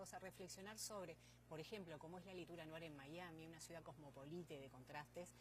invitados a reflexionar sobre, por ejemplo, cómo es la literatura noir en Miami, una ciudad cosmopolita de contrastes,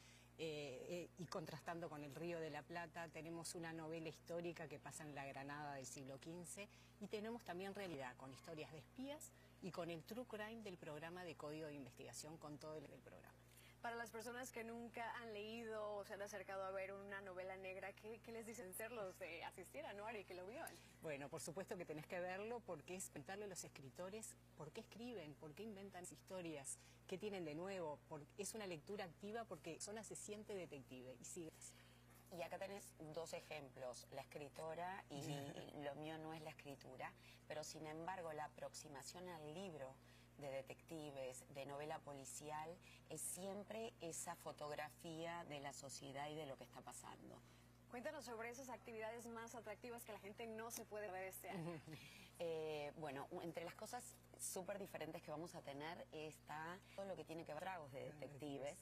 y contrastando con el Río de la Plata. Tenemos una novela histórica que pasa en la Granada del siglo XV y tenemos también realidad con historias de espías y con el true crime del programa de Código de Investigación, con todo el programa. Para las personas que nunca han leído o se han acercado a ver una novela negra, ¿qué les dicen serlos de asistir a Noir y que lo vivan? Bueno, por supuesto que tenés que verlo, porque es preguntarle a los escritores por qué escriben, por qué inventan historias, qué tienen de nuevo. Es una lectura activa porque Zona se siente detective y sigues. Y acá tenés dos ejemplos, la escritora y lo mío no es la escritura, pero sin embargo la aproximación al libro de detectives, de novela policial, es siempre esa fotografía de la sociedad y de lo que está pasando. Cuéntanos sobre esas actividades más atractivas que la gente no se puede ver este año. Bueno, entre las cosas súper diferentes que vamos a tener está todo lo que tiene que ver tragos de detectives.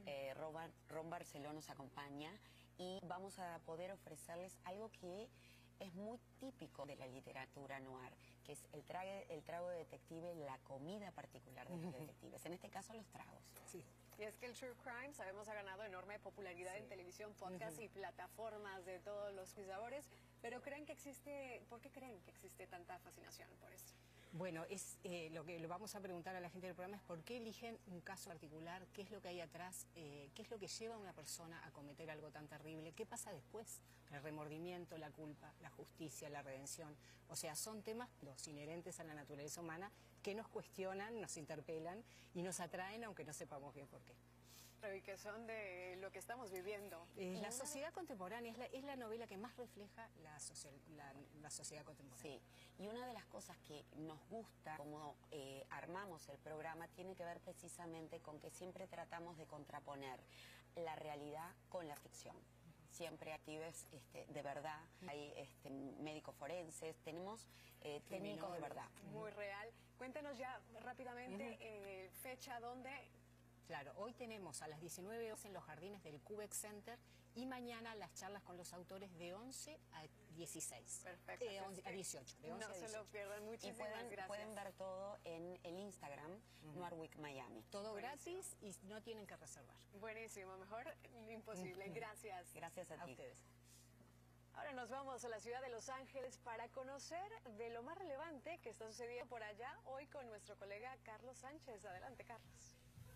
Ron Barceló nos acompaña y vamos a poder ofrecerles algo que es muy típico de la literatura noir, que es el trago de detective, la comida particular de los detectives, en este caso los tragos. Sí. Y es que el True Crime, sabemos, ha ganado enorme popularidad en televisión, podcast y plataformas de todos los sabores, pero ¿por qué creen que existe tanta fascinación por eso? Bueno, lo que le vamos a preguntar a la gente del programa es por qué eligen un caso particular, qué es lo que hay atrás, qué es lo que lleva a una persona a cometer algo tan terrible, qué pasa después, el remordimiento, la culpa, la justicia, la redención. O sea, son temas los inherentes a la naturaleza humana que nos cuestionan, nos interpelan y nos atraen aunque no sepamos bien por qué. Y que son de lo que estamos viviendo. La sociedad contemporánea es la novela que más refleja la sociedad contemporánea. Sí, y una de las cosas que nos gusta, como armamos el programa, tiene que ver precisamente con que siempre tratamos de contraponer la realidad con la ficción. Siempre actives de verdad, hay médicos forenses, tenemos técnicos de verdad. Muy real. Cuéntenos ya rápidamente fecha, dónde. Claro, hoy tenemos a las 19 horas en los jardines del Cubex Center y mañana las charlas con los autores de 11 a 16. Perfecto. A 18. De 11 no a 18. se lo pierdan, muchísimas gracias. Pueden ver todo en el Instagram, Noir Week Miami. Todo gratis y no tienen que reservar. Buenísimo, mejor imposible. Gracias. Gracias a ti. Ustedes. Ahora nos vamos a la ciudad de Los Ángeles para conocer de lo más relevante que está sucediendo por allá hoy con nuestro colega Carlos Sánchez. Adelante, Carlos.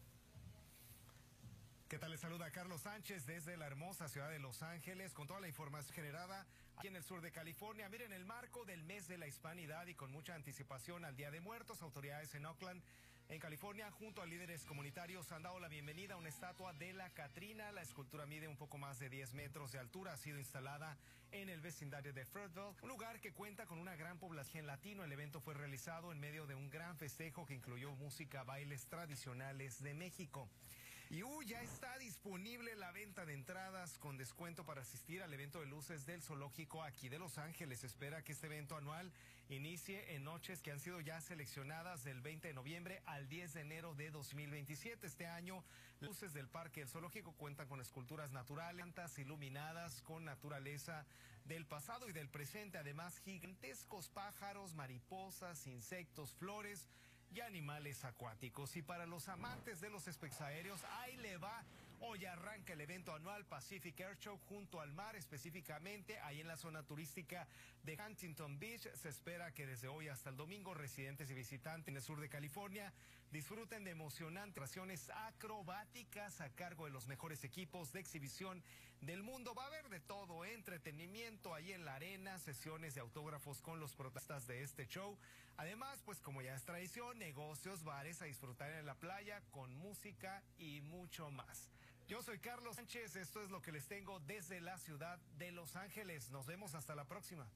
¿Qué tal? Les saluda Carlos Sánchez desde la hermosa ciudad de Los Ángeles con toda la información generada aquí en el sur de California. Miren, el marco del mes de la hispanidad y con mucha anticipación al Día de Muertos, autoridades en Oakland, en California, junto a líderes comunitarios, han dado la bienvenida a una estatua de la Catrina. La escultura mide un poco más de 10 metros de altura, ha sido instalada en el vecindario de Fruitville, un lugar que cuenta con una gran población latino. El evento fue realizado en medio de un gran festejo que incluyó música, bailes tradicionales de México. Y ya está disponible la venta de entradas con descuento para asistir al evento de luces del zoológico aquí de Los Ángeles. Se espera que este evento anual inicie en noches que han sido ya seleccionadas del 20 de noviembre al 10 de enero de 2027. Este año, las luces del parque del zoológico cuentan con esculturas naturales, plantas iluminadas con naturaleza del pasado y del presente. Además, gigantescos pájaros, mariposas, insectos, flores y animales acuáticos. Y para los amantes de los espectáculos aéreos, ahí le va. Hoy arranca el evento anual Pacific Air Show junto al mar, específicamente ahí en la zona turística de Huntington Beach. Se espera que desde hoy hasta el domingo residentes y visitantes en el sur de California disfruten de emocionantes atracciones acrobáticas a cargo de los mejores equipos de exhibición del mundo. Va a haber de todo, entretenimiento ahí en la arena, sesiones de autógrafos con los protagonistas de este show. Además, pues como ya es tradición, negocios, bares a disfrutar en la playa con música y mucho más. Yo soy Carlos Sánchez, esto es lo que les tengo desde la ciudad de Los Ángeles. Nos vemos hasta la próxima.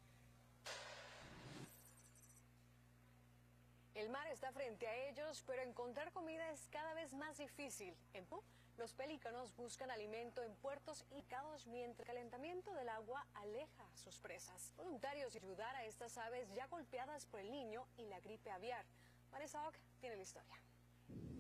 El mar está frente a ellos, pero encontrar comida es cada vez más difícil. En Perú, los pelícanos buscan alimento en puertos y cados mientras el calentamiento del agua aleja a sus presas. Voluntarios ayudar a estas aves ya golpeadas por el Niño y la gripe aviar. Vanessa Ock tiene la historia.